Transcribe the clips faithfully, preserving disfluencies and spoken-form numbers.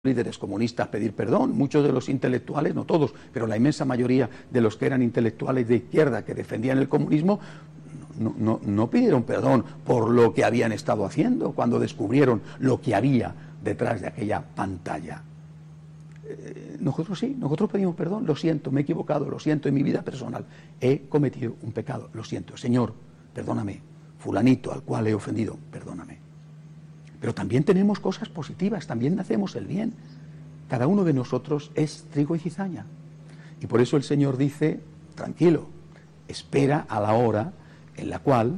líderes comunistas pedir perdón, muchos de los intelectuales, no todos, pero la inmensa mayoría de los que eran intelectuales de izquierda que defendían el comunismo, no, no, no pidieron perdón por lo que habían estado haciendo cuando descubrieron lo que había detrás de aquella pantalla. Eh, nosotros sí, nosotros pedimos perdón, lo siento, me he equivocado, lo siento, en mi vida personal he cometido un pecado, lo siento, Señor, perdóname, fulanito al cual he ofendido, perdóname. Pero también tenemos cosas positivas, también hacemos el bien. Cada uno de nosotros es trigo y cizaña. Y por eso el Señor dice, tranquilo, espera a la hora en la cual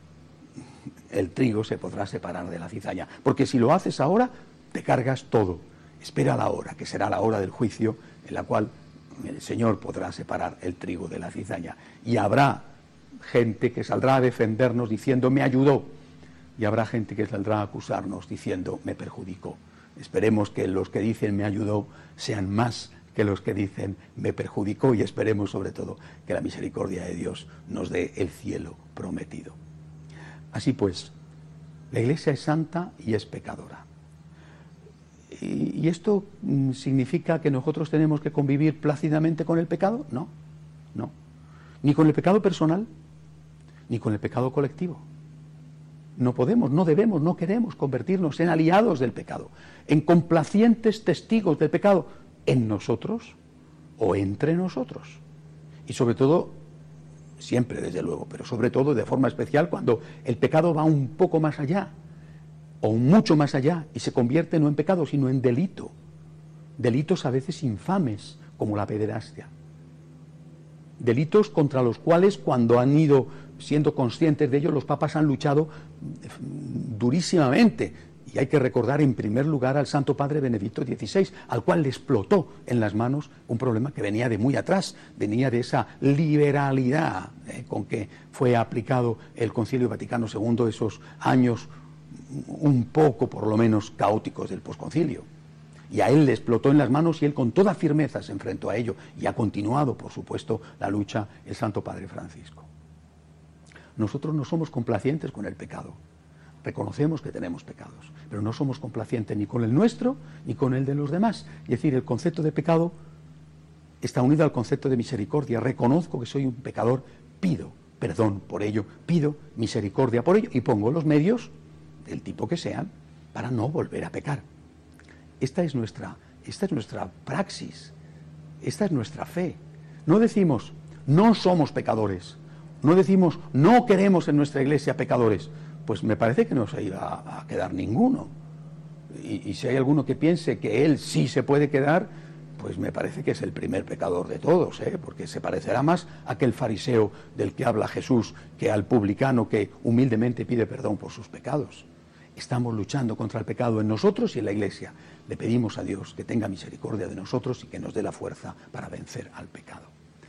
el trigo se podrá separar de la cizaña. Porque si lo haces ahora, te cargas todo. Espera a la hora, que será la hora del juicio, en la cual el Señor podrá separar el trigo de la cizaña. Y habrá gente que saldrá a defendernos diciendo, me ayudó. Y habrá gente que saldrá a acusarnos diciendo, me perjudicó. Esperemos que los que dicen me ayudó sean más que los que dicen me perjudicó, y esperemos sobre todo que la misericordia de Dios nos dé el cielo prometido. Así pues, la Iglesia es santa y es pecadora. ¿Y, y esto mm, significa que nosotros tenemos que convivir plácidamente con el pecado? No, no. Ni con el pecado personal, ni con el pecado colectivo. No podemos, no debemos, no queremos convertirnos en aliados del pecado, en complacientes testigos del pecado, en nosotros o entre nosotros. Y sobre todo, siempre desde luego, pero sobre todo de forma especial cuando el pecado va un poco más allá, o mucho más allá, y se convierte no en pecado, sino en delito. Delitos a veces infames, como la pederastia. Delitos contra los cuales, cuando han ido siendo conscientes de ello, los papas han luchado durísimamente. Y hay que recordar en primer lugar al Santo Padre Benedicto dieciséis, al cual le explotó en las manos un problema que venía de muy atrás, venía de esa liberalidad eh, con que fue aplicado el Concilio Vaticano segundo, esos años un poco, por lo menos, caóticos del posconcilio. Y a él le explotó en las manos y él con toda firmeza se enfrentó a ello. Y ha continuado, por supuesto, la lucha el Santo Padre Francisco. Nosotros no somos complacientes con el pecado. Reconocemos que tenemos pecados, pero no somos complacientes ni con el nuestro ni con el de los demás. Es decir, el concepto de pecado está unido al concepto de misericordia. Reconozco que soy un pecador, pido perdón por ello, pido misericordia por ello y pongo los medios, del tipo que sean, para no volver a pecar. Esta es nuestra, esta es nuestra praxis, esta es nuestra fe. No decimos, no somos pecadores, no decimos, no queremos en nuestra iglesia pecadores, pues me parece que no se iba a quedar ninguno. Y, y si hay alguno que piense que él sí se puede quedar, pues me parece que es el primer pecador de todos, ¿eh? Porque se parecerá más a aquel fariseo del que habla Jesús que al publicano que humildemente pide perdón por sus pecados. Estamos luchando contra el pecado en nosotros y en la Iglesia. Le pedimos a Dios que tenga misericordia de nosotros y que nos dé la fuerza para vencer al pecado.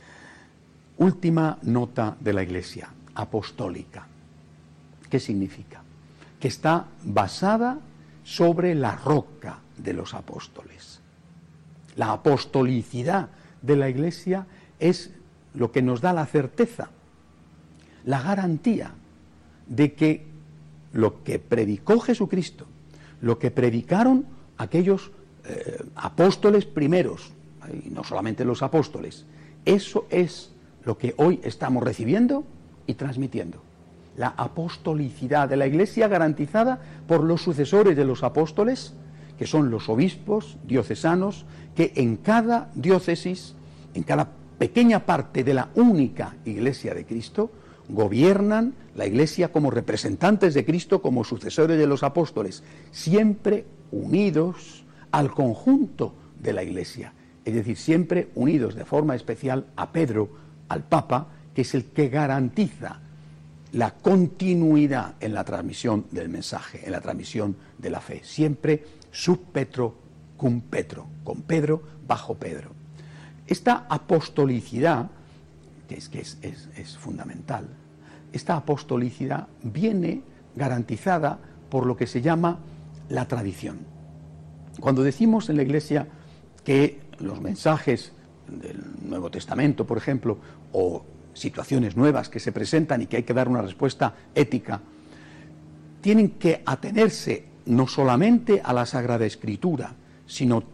Última nota de la Iglesia, apostólica. ¿Qué significa? Que está basada sobre la roca de los apóstoles. La apostolicidad de la Iglesia es lo que nos da la certeza, la garantía de que lo que predicó Jesucristo, lo que predicaron aquellos eh, apóstoles primeros, y no solamente los apóstoles, eso es lo que hoy estamos recibiendo y transmitiendo. La apostolicidad de la Iglesia garantizada por los sucesores de los apóstoles, que son los obispos diocesanos, que en cada diócesis, en cada pequeña parte de la única Iglesia de Cristo, gobiernan la Iglesia como representantes de Cristo, como sucesores de los apóstoles, siempre unidos al conjunto de la Iglesia, es decir, siempre unidos de forma especial a Pedro, al Papa, que es el que garantiza la continuidad en la transmisión del mensaje, en la transmisión de la fe, siempre sub Petro cum Petro, con Pedro bajo Pedro. Esta apostolicidad, que es, que es, es, es fundamental, esta apostolicidad viene garantizada por lo que se llama la tradición. Cuando decimos en la Iglesia que los mensajes del Nuevo Testamento, por ejemplo, o situaciones nuevas que se presentan y que hay que dar una respuesta ética, tienen que atenerse no solamente a la Sagrada Escritura, sino